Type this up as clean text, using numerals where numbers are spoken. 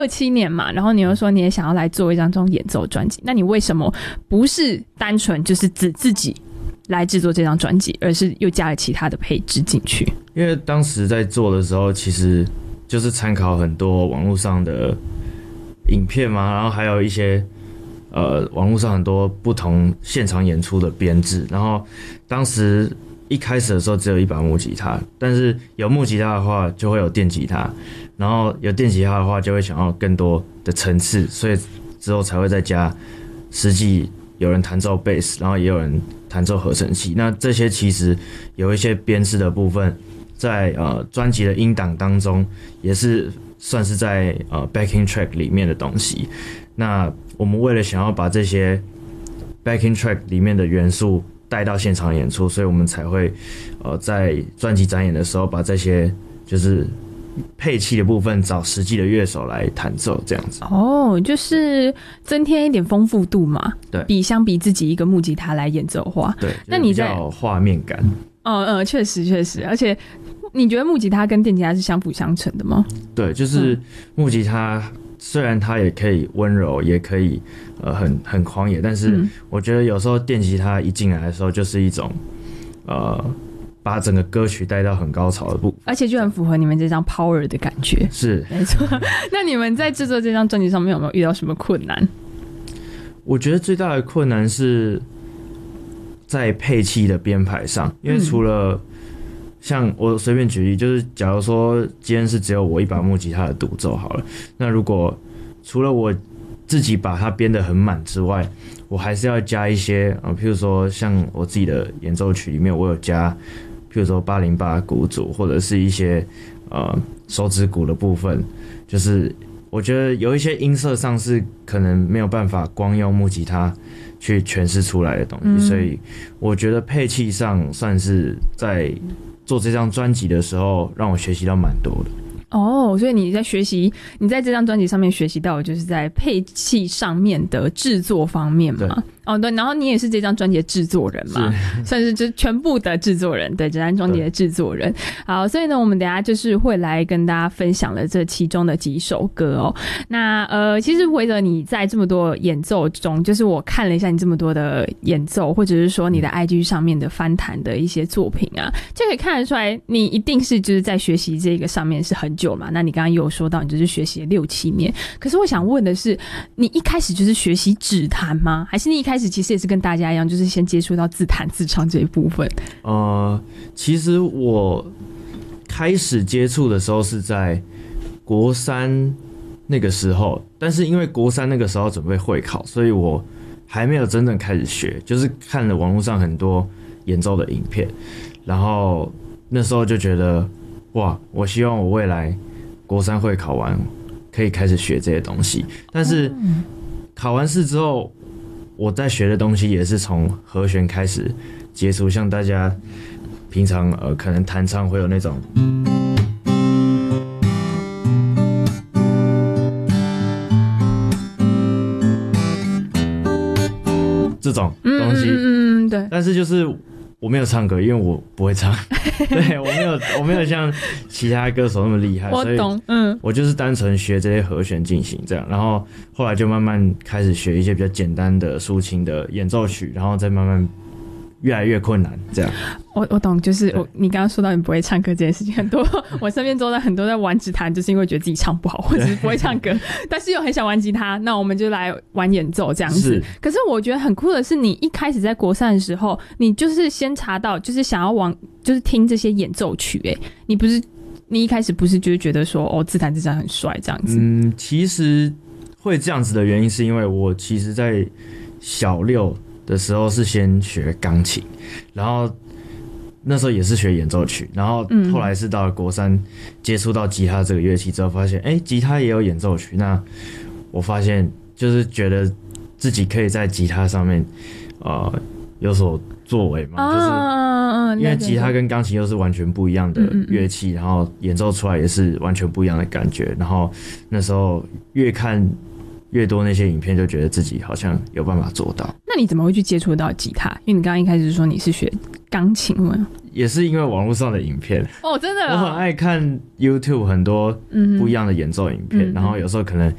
2027年嘛，然后你又说你也想要来做一张这种演奏专辑，那你为什么不是单纯就是只自己来制作这张专辑，而是又加了其他的配置进去？ 因为当时在做的时候，其实就是参考很多网络上的影片嘛，然后还有一些网络上很多不同现场演出的编制，然后当时一开始的时候只有一把木吉他，但是有木吉他的话就会有电吉他，然后有电吉他的话就会想要更多的层次，所以之后才会再加实际有人弹奏贝斯，然后也有人弹奏合成器。那这些其实有一些编制的部分，在专辑的音档当中也是算是在backing track 里面的东西。那我们为了想要把这些 backing track 里面的元素带到现场演出，所以我们才会在专辑展演的时候把这些就是配器的部分找实际的乐手来弹奏，这样子。 就是增添一点丰富度嘛。 对， 相比自己一个木吉他来演奏的话， 对， 那你在比较有画面感。 确实，而且你觉得木吉他跟电吉他是相辅相成的吗？ 对，就是木吉他虽然它也可以温柔，也可以很狂野，但是我觉得有时候电吉他一进来的时候，就是一种把整个歌曲带到很高潮的部分， 而且就很符合你们这张 power 的感觉。 是， 没错。那你们在制作这张专辑上面有没有遇到什么困难？ 我觉得最大的困难是在配器的编排上，因为除了像我随便举例，就是假如说今天是只有我一把木吉他的独奏好了，那如果除了我自己把它编得很满之外，我还是要加一些譬如说像我自己的演奏曲里面，我有加譬如说808鼓组，或者是一些手指鼓的部分，就是我觉得有一些音色上是可能没有办法光用木吉他去诠释出来的东西，所以我觉得配器上算是在做这张专辑的时候让我学习到蛮多的。 所以你在这张专辑上面学习到的就是在配器上面的制作方面嘛？对，然后你也是这张专辑的制作人嘛，算是全部的制作人，对，这张专辑的制作人。好，所以呢，我们等一下就是会来跟大家分享了这其中的几首歌哦。那其实围着你在这么多演奏中，就是我看了一下你这么多的演奏，或者是说你的 IG 上面的翻弹的一些作品啊，就可以看得出来，你一定是就是在学习这个上面是很久嘛。那你刚刚也有说到，你就是学习了6-7年。可是我想问的是，你一开始就是学习指弹吗？还是你一开始其实也是跟大家一样，就是先接触到自弹自唱这一部分？ 其实我开始接触的时候是在国3那个时候，但是因为国3那个时候准备会考，所以我还没有真正开始学，就是看了网络上很多演奏的影片，然后那时候就觉得哇，我希望我未来国3会考完可以开始学这些东西。但是考完试之后，我在学的东西也是从和弦开始接触，像大家平常可能弹唱会有那种这种东西， 对。 但是就是我没有唱歌，因为我不会唱，对，我没有像其他歌手那么厉害， 我懂， 我就是单纯学这些和弦进行这样，然后后来就慢慢开始学一些比较简单的抒情的演奏曲，然后再慢慢越来越困难这样。 我懂，就是你刚刚说到你不会唱歌这件事情，很多我身边周遭很多在玩指弹，就是因为觉得自己唱不好或者是不会唱歌，但是又很想玩吉他，那我们就来玩演奏这样子。可是我觉得很酷的是，你一开始在国3的时候，你就是先查到，就是想要就是听这些演奏曲，你一开始不是就是觉得说自弹自唱很帅这样子？ 其实会这样子的原因是因为我其实在小6的时候是先学钢琴，然后那时候也是学演奏曲，然后后来是到了国3接触到吉他这个乐器之后，发现吉他也有演奏曲，那我发现就是觉得自己可以在吉他上面有所作为嘛，就是因为吉他跟钢琴又是完全不一样的乐器，然后演奏出来也是完全不一样的感觉，然后那时候越看越多那些影片，就觉得自己好像有办法做到。 那你怎么会去接触到吉他？因为你刚刚一开始说你是学钢琴嘛， 也是因为网络上的影片哦，真的、哦， 我很爱看 YouTube 很多不一样的演奏影片，然后有时候可能